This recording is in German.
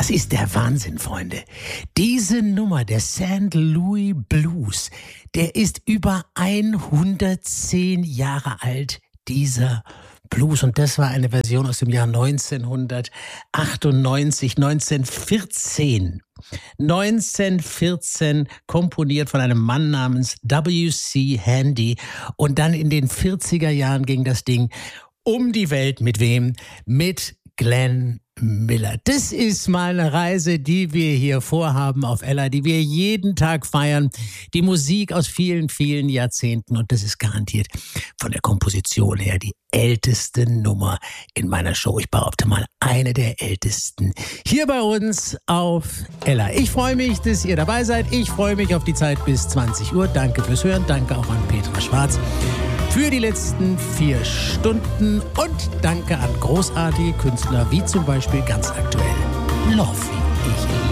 Das ist der Wahnsinn, Freunde. Diese Nummer, der St. Louis Blues, der ist über 110 Jahre alt, dieser Blues. Und das war eine Version aus dem Jahr 1998, 1914, komponiert von einem Mann namens W.C. Handy. Und dann in den 40er Jahren ging das Ding um die Welt. Mit wem? Mit Glenn Miller. Das ist mal eine Reise, die wir hier vorhaben auf Ella, die wir jeden Tag feiern. Die Musik aus vielen, vielen Jahrzehnten. Und das ist garantiert von der Komposition her die älteste Nummer in meiner Show. Ich behaupte mal, eine der ältesten hier bei uns auf Ella. Ich freue mich, dass ihr dabei seid. Ich freue mich auf die Zeit bis 20 Uhr. Danke fürs Hören. Danke auch an Petra Schwarz für die letzten 4 Stunden. Und danke an großartige Künstler wie zum Beispiel ganz aktuell Loffi.